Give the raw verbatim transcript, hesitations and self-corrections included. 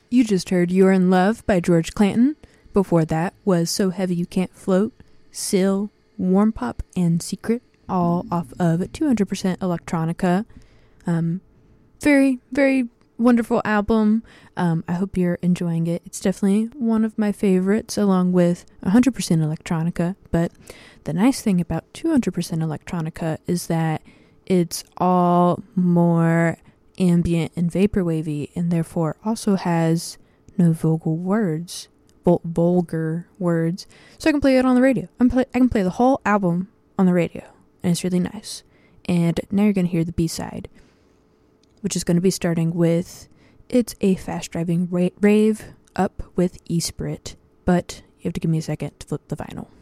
You just heard You're in Love by George Clanton. Before that was So Heavy You Can't Float, Sill, Warm Pop, and Secret, all off of two hundred percent Electronica. Um, very, very wonderful album. Um, I hope you're enjoying it. It's definitely one of my favorites, along with one hundred percent Electronica. But the nice thing about two hundred percent Electronica is that it's all more ambient and vaporwavy, and therefore also has no vulgar words, vul- vulgar words. So I can play it on the radio. I'm play- I can play the whole album on the radio, and it's really nice. And now you're going to hear the B-side, which is going to be starting with It's a Fast Driving ra- Rave, up with E-Spirit. But you have to give me a second to flip the vinyl.